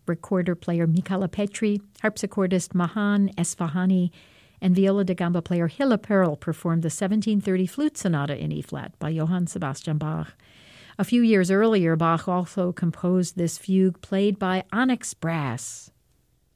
recorder player Michala Petri, harpsichordist Mahan Esfahani, and viola da gamba player Hilla Perl performed the 1730 Flute Sonata in E-flat by Johann Sebastian Bach. A few years earlier, Bach also composed this fugue played by Onyx Brass.